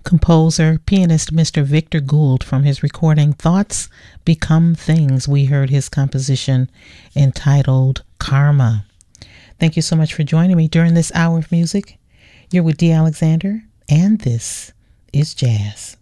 composer, pianist Mr. Victor Gould from his recording Thoughts Become Things. We heard his composition entitled Karma. Thank you so much for joining me during this hour of music. You're with Dee Alexander, and this is Jazz.